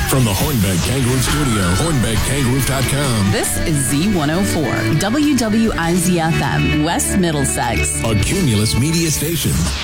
From the Hornbeck Kangaroo Studio, HornbeckKangaroo.com. This is Z104, WWIZ-FM, West Middlesex. A Cumulus Media Station.